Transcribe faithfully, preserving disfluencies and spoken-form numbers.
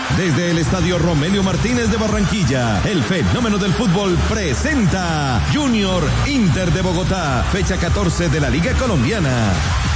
Desde el Estadio Romelio Martínez de Barranquilla, el fenómeno del fútbol presenta Junior Inter de Bogotá, fecha catorce de la Liga Colombiana.